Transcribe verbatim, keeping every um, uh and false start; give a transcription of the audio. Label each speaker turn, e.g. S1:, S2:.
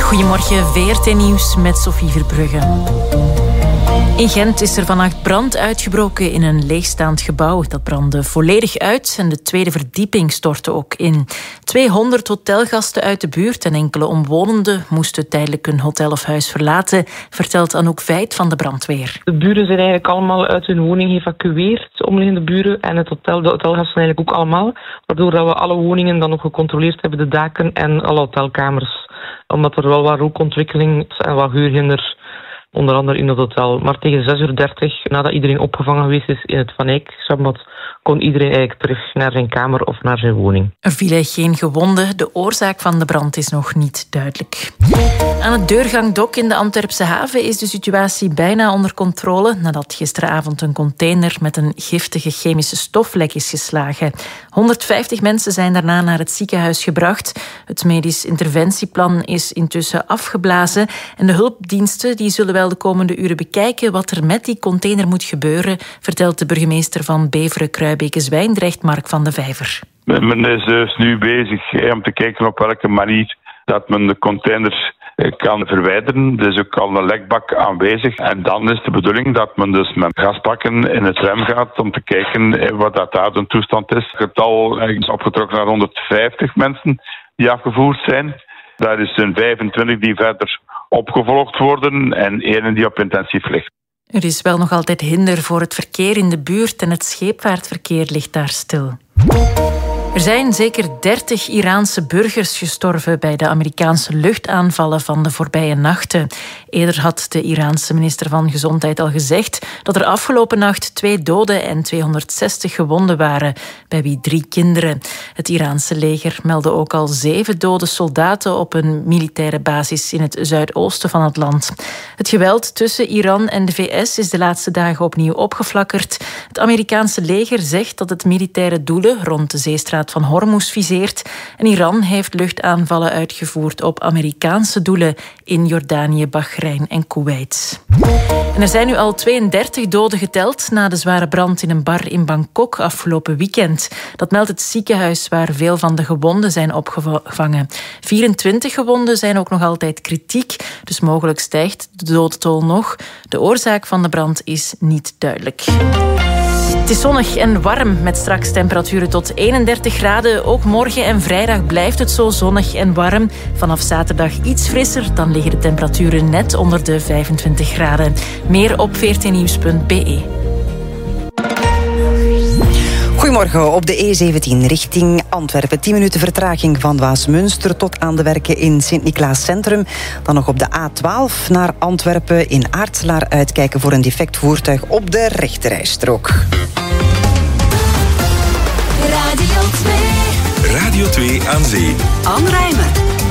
S1: Goedemorgen, V R T Nieuws met Sophie Verbrugge. In Gent is er vannacht brand uitgebroken in een leegstaand gebouw. Dat brandde volledig uit en de tweede verdieping stortte ook in. tweehonderd hotelgasten uit de buurt en enkele omwonenden moesten tijdelijk hun hotel of huis verlaten, vertelt Anouk Veit van de brandweer.
S2: De buren zijn eigenlijk allemaal uit hun woning geëvacueerd, de omliggende buren, en het hotel, de hotelgasten eigenlijk ook allemaal, waardoor dat we alle woningen dan nog gecontroleerd hebben, de daken en alle hotelkamers. Omdat er wel wat rookontwikkeling en wat geurhinder, onder andere in het hotel. Maar tegen zes uur dertig, nadat iedereen opgevangen geweest is in het Van Eyck zwembad, kon iedereen eigenlijk terug naar zijn kamer of naar zijn woning.
S1: Er vielen geen gewonden. De oorzaak van de brand is nog niet duidelijk. Aan het deurgangdok in de Antwerpse haven is de situatie bijna onder controle nadat gisteravond een container met een giftige chemische stof lek is geslagen. honderdvijftig mensen zijn daarna naar het ziekenhuis gebracht. Het medisch interventieplan is intussen afgeblazen en de hulpdiensten die zullen wel de komende uren bekijken wat er met die container moet gebeuren, vertelt de burgemeester van Beveren-Kruibeke-Zwijndrecht, Mark van de Vijver.
S3: Men is dus nu bezig hè, om te kijken op welke manier dat men de containers kan verwijderen. Er is ook al een lekbak aanwezig. En dan is de bedoeling dat men dus met gasbakken in het zwem gaat om te kijken wat dat daar de toestand is. Het getal is opgetrokken naar honderdvijftig mensen die afgevoerd zijn. Daar is een vijfentwintig die verder opgevolgd worden en één die op intensief ligt.
S1: Er is wel nog altijd hinder voor het verkeer in de buurt en het scheepvaartverkeer ligt daar stil. Er zijn zeker dertig Iraanse burgers gestorven bij de Amerikaanse luchtaanvallen van de voorbije nachten. Eerder had de Iraanse minister van Gezondheid al gezegd dat er afgelopen nacht twee doden en tweehonderdzestig gewonden waren, bij wie drie kinderen. Het Iraanse leger meldde ook al zeven dode soldaten op een militaire basis in het zuidoosten van het land. Het geweld tussen Iran en de V S is de laatste dagen opnieuw opgeflakkerd. Het Amerikaanse leger zegt dat het militaire doelen rond de zeestraat van Hormuz viseert. En Iran heeft luchtaanvallen uitgevoerd op Amerikaanse doelen in Jordanië, Bahrein en Kuwait. En er zijn nu al tweeëndertig doden geteld na de zware brand in een bar in Bangkok afgelopen weekend. Dat meldt het ziekenhuis waar veel van de gewonden zijn opgevangen. vierentwintig gewonden zijn ook nog altijd kritiek, dus mogelijk stijgt de dodental nog. De oorzaak van de brand is niet duidelijk. Het is zonnig en warm met straks temperaturen tot eenendertig graden. Ook morgen en vrijdag blijft het zo zonnig en warm. Vanaf zaterdag iets frisser, dan liggen de temperaturen net onder de vijfentwintig graden. Meer op v r t nieuws punt b e.
S4: Goedemorgen. Op de E zeventien richting Antwerpen. tien minuten vertraging van Waasmunster tot aan de werken in Sint-Niklaas Centrum. Dan nog op de A twaalf naar Antwerpen in Aartselaar uitkijken voor een defect voertuig op de rechterrijstrook.
S5: Radio twee. Radio twee aan zee. Anne Rijmer.